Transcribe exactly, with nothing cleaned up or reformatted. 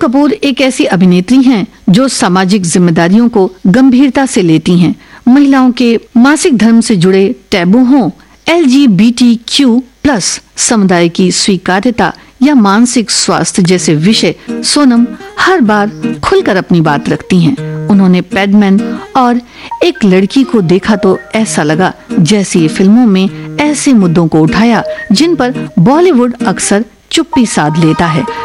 कपूर एक ऐसी अभिनेत्री हैं जो सामाजिक जिम्मेदारियों को गंभीरता से लेती हैं। महिलाओं के मासिक धर्म से जुड़े टैबू हों, L G B T Q plus समुदाय की स्वीकार्यता या मानसिक स्वास्थ्य जैसे विषय, सोनम हर बार खुलकर अपनी बात रखती हैं। उन्होंने पैडमैन और एक लड़की को देखा तो ऐसा लगा जैसे ये फिल्मों में ऐसे मुद्दों को उठाया जिन पर बॉलीवुड अक्सर चुप्पी साध लेता है।